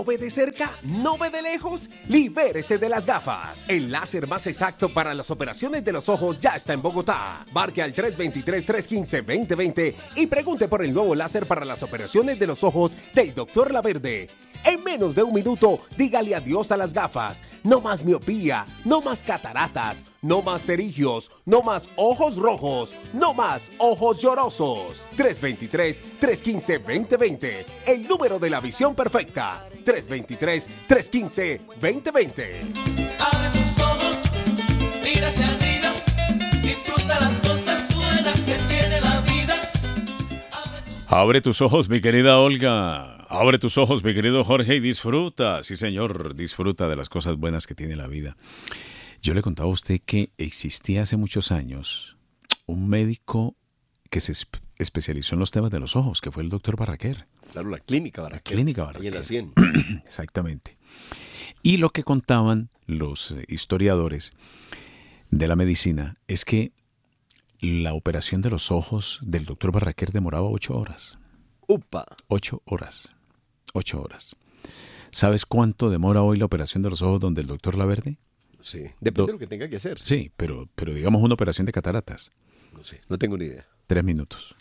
¿No ve de cerca? ¿No ve de lejos? Libérese de las gafas. El láser más exacto para las operaciones de los ojos ya está en Bogotá. Marque al 323-315-2020 y pregunte por el nuevo láser para las operaciones de los ojos del Dr. Laverde. En menos de un minuto, dígale adiós a las gafas. No más miopía, no más cataratas, no más pterigios, no más ojos rojos, no más ojos llorosos. 323-315-2020. El número de la visión perfecta. 323-315-2020. Abre tus ojos, mira hacia arriba, disfruta las cosas buenas que tiene la vida. Abre tus ojos, mi querida Olga. Abre tus ojos, mi querido Jorge, y disfruta. Sí, señor, disfruta de las cosas buenas que tiene la vida. Yo le contaba a usted que existía hace muchos años un médico que se especializó en los temas de los ojos, que fue el doctor Barraquer. Claro, la clínica Barraquer. La clínica Barraquer. Ahí en la 100. Exactamente. Y lo que contaban los historiadores de la medicina es que la operación de los ojos del doctor Barraquer demoraba 8 horas. ¡Upa! 8 horas. 8 horas. ¿Sabes cuánto demora hoy la operación de los ojos donde el doctor Laverde? Sí, depende de lo que tenga que hacer. Sí, pero digamos una operación de cataratas. No sé, no tengo ni idea. 3 minutos.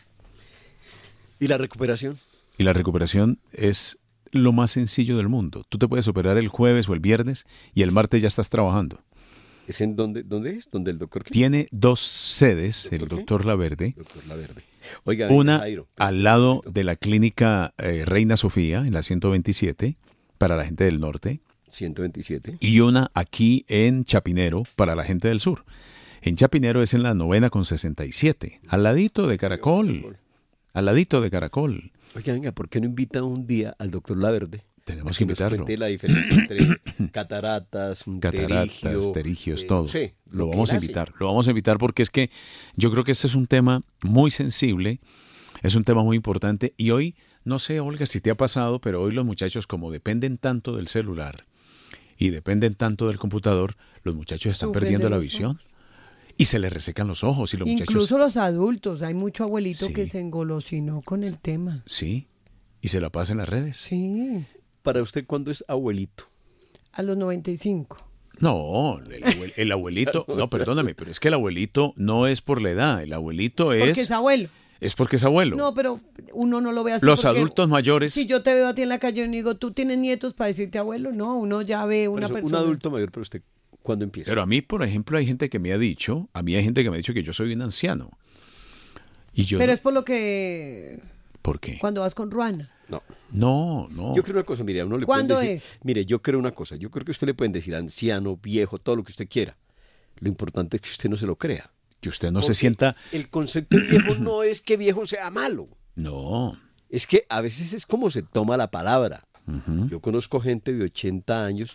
¿Y la recuperación? Y la recuperación es lo más sencillo del mundo. Tú te puedes operar el jueves o el viernes y el martes ya estás trabajando. ¿Es en dónde es? ¿Dónde el doctor qué? Tiene 2 sedes, el doctor Laverde. Doctor Laverde. Oiga, Una Jairo, al lado de la clínica Reina Sofía, en la 127, para la gente del norte. 127. Y una aquí en Chapinero, para la gente del sur. En Chapinero es en la 9/67, al ladito de Caracol. Al ladito de Caracol. Oiga, venga, ¿por qué no invita un día al doctor Laverde? Tenemos que invitarlo. Nos cuente la diferencia entre cataratas, pterigios, todo. Sí, lo vamos a invitar. Lo vamos a invitar porque es que yo creo que este es un tema muy sensible, es un tema muy importante. Y hoy, no sé, Olga, si te ha pasado, pero hoy los muchachos, como dependen tanto del celular y dependen tanto del computador, los muchachos están perdiendo la visión. Y se les resecan los ojos. Y los Incluso muchachos... los adultos. Hay mucho abuelito Sí. que se engolosinó con el tema. Sí, y se la pasa en las redes. Sí, Para usted, ¿cuándo es abuelito? a los 95. No, el abuelito, no, perdóname, pero es que el abuelito no es por la edad, el abuelito Porque es abuelo. es porque es abuelo. No, pero uno no lo ve así. Los porque adultos mayores, Si yo te veo a ti en la calle y digo, ¿tú tienes nietos para decirte abuelo? No, uno ya ve una Por eso, persona. un adulto mayor, pero usted, ¿cuándo empieza? pero a mí, por ejemplo, hay gente que me ha dicho, que yo soy un anciano. Y yo Pero no- es por lo que ¿Por qué? cuando vas con Ruana. No. No. Yo creo una cosa, mire, a uno le pueden ¿Cuándo decir... es? Mire, yo creo una cosa. Yo creo que a usted le pueden decir anciano, viejo, todo lo que usted quiera. Lo importante es que usted no se lo crea. Que usted no se Porque sienta... El concepto de viejo no es que viejo sea malo. No. Es que a veces es como se toma la palabra. Ujú. Yo conozco gente de 80 años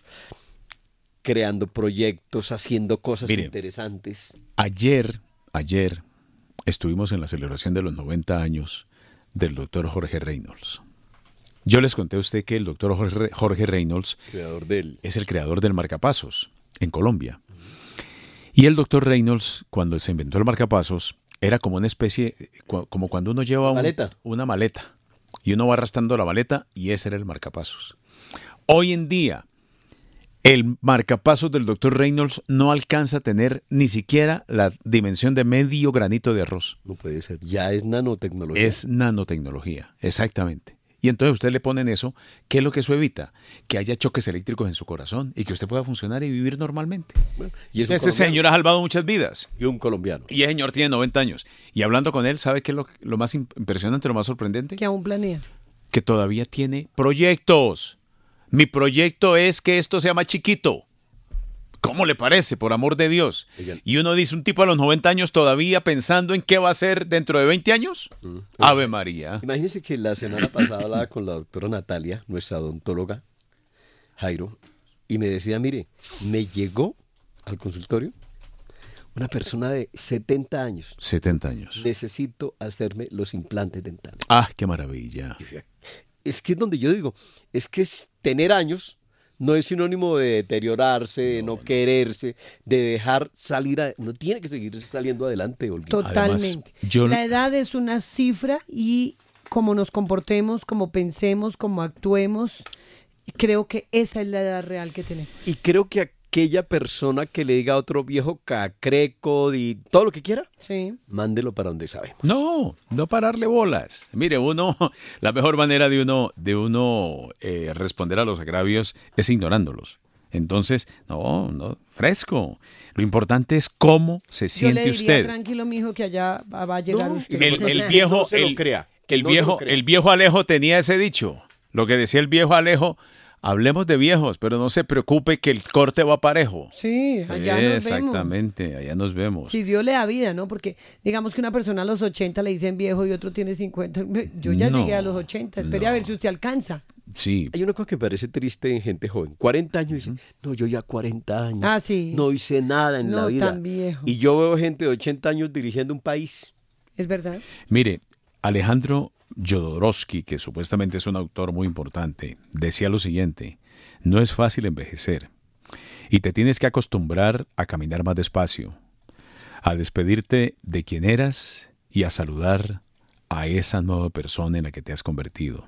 creando proyectos, haciendo cosas Mire. interesantes. Ayer estuvimos en la celebración de los 90 años del doctor Jorge Reynolds. Yo les conté a usted que el doctor Jorge Reynolds Creador del... es el creador del marcapasos en Colombia. Y el doctor Reynolds, cuando se inventó el marcapasos, era como una especie, como cuando uno lleva una maleta y uno va arrastrando la maleta y ese era el marcapasos. Hoy en día, el marcapasos del doctor Reynolds no alcanza a tener ni siquiera la dimensión de medio granito de arroz. No puede ser, ya es nanotecnología. Es nanotecnología, exactamente. Y entonces usted le ponen eso, ¿qué es lo que eso evita? Que haya choques eléctricos en su corazón y que usted pueda funcionar y vivir normalmente. Bueno, y es un Ese colombiano. señor ha salvado muchas vidas. Y un colombiano. Y ese señor tiene 90 años. Y hablando con él, ¿sabe qué es lo más impresionante, lo más sorprendente? Que aún planea. Que todavía tiene proyectos. Mi proyecto es que esto sea más chiquito. ¿Cómo le parece, por amor de Dios? Oigan. Y uno dice, un tipo a los 90 años todavía pensando en qué va a hacer dentro de 20 años. Ave María. Imagínense que la semana pasada hablaba con la doctora Natalia, nuestra odontóloga, Jairo, y me decía, mire, me llegó al consultorio una persona de 70 años. 70 años. Necesito hacerme los implantes dentales. Ah, qué maravilla. Es que es donde yo digo, es que tener años no es sinónimo de deteriorarse, de no quererse, de dejar salir, uno tiene que seguir saliendo adelante, Olguita. Totalmente. Además, La edad es una cifra y como nos comportemos, como pensemos, como actuemos, Y creo que esa es la edad real que tenemos. Y creo que aquella persona que le diga a otro viejo cacreco y todo lo que quiera, Sí. mándelo para donde sabemos. No pararle bolas. Mire, la mejor manera de uno responder a los agravios es ignorándolos. Entonces, no, fresco. Lo importante es cómo se siente Yo le diría, usted. tranquilo, mijo, que allá va a llegar usted. El viejo, no se lo crea, que no se lo crea. el viejo Alejo tenía ese dicho. Lo que decía el viejo Alejo, hablemos de viejos, pero no se preocupe que el corte va parejo. Sí, allá nos vemos. Exactamente, allá nos vemos. Si Dios le da vida, ¿no? Porque digamos que una persona a los 80 le dicen viejo y otro tiene 50. Yo ya No, llegué a los 80. Espere a ver si usted alcanza. Sí. Hay una cosa que me parece triste en gente joven. 40 años y dicen, no, yo ya 40 años. Ah, sí. No hice nada en la No, vida. tan viejo. Y yo veo gente de 80 años dirigiendo un país. Es verdad. Mire, Alejandro Jodorowsky, que supuestamente es un autor muy importante, decía lo siguiente: no es fácil envejecer y te tienes que acostumbrar a caminar más despacio, a despedirte de quien eras y a saludar a esa nueva persona en la que te has convertido.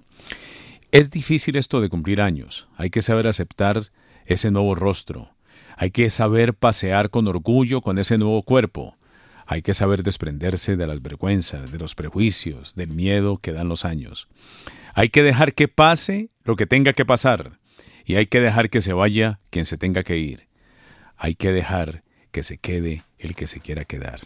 Es difícil esto de cumplir años, hay que saber aceptar ese nuevo rostro, hay que saber pasear con orgullo con ese nuevo cuerpo. Hay que saber desprenderse de las vergüenzas, de los prejuicios, del miedo que dan los años. Hay que dejar que pase lo que tenga que pasar y hay que dejar que se vaya quien se tenga que ir. Hay que dejar que se quede el que se quiera quedar.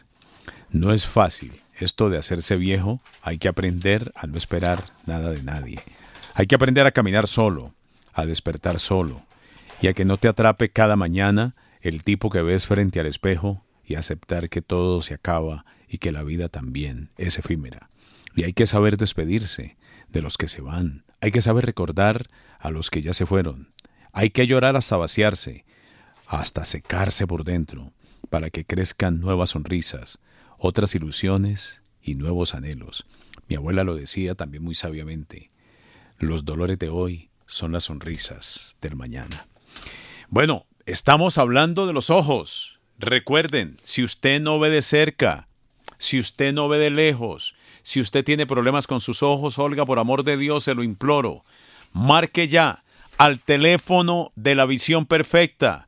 No es fácil esto de hacerse viejo, hay que aprender a no esperar nada de nadie. Hay que aprender a caminar solo, a despertar solo y a que no te atrape cada mañana el tipo que ves frente al espejo y aceptar que todo se acaba y que la vida también es efímera. Y hay que saber despedirse de los que se van. Hay que saber recordar a los que ya se fueron. Hay que llorar hasta vaciarse, hasta secarse por dentro, para que crezcan nuevas sonrisas, otras ilusiones y nuevos anhelos. Mi abuela lo decía también muy sabiamente. Los dolores de hoy son las sonrisas del mañana. Bueno, estamos hablando de los ojos. Recuerden, si usted no ve de cerca, si usted no ve de lejos, si usted tiene problemas con sus ojos, Olga, por amor de Dios, se lo imploro. Marque ya al teléfono de la visión perfecta,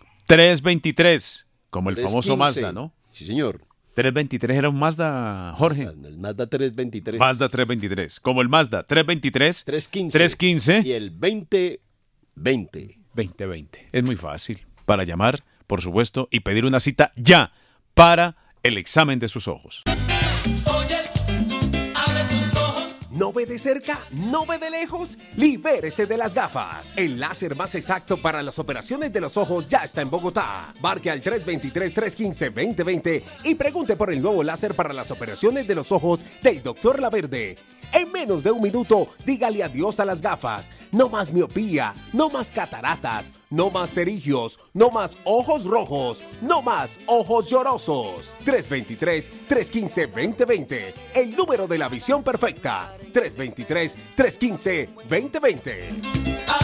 323, como el 315. famoso Mazda, ¿no? Sí, señor. 323 era un Mazda, Jorge. El Mazda 323. Mazda 323, como el Mazda 323, 315. 315 Y el 2020. 2020. Es muy fácil para llamar, por supuesto, y pedir una cita ya para el examen de sus ojos. Oye, abre tus ojos. ¿No ve de cerca? ¿No ve de lejos? Libérese de las gafas. El láser más exacto para las operaciones de los ojos ya está en Bogotá. Marque al 323-315-2020 y pregunte por el nuevo láser para las operaciones de los ojos del Dr. Laverde. En menos de un minuto, dígale adiós a las gafas. No más miopía, no más cataratas, no más pterigios, no más ojos rojos, no más ojos llorosos. 323-315-2020. El número de la visión perfecta. 323-315-2020.